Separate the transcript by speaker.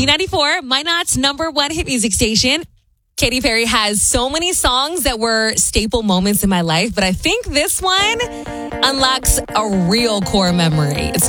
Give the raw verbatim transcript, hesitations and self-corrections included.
Speaker 1: B ninety-four, Minot's number one hit music station. Katy Perry has so many songs that were staple moments in my life, but I think this one unlocks a real core memory. It's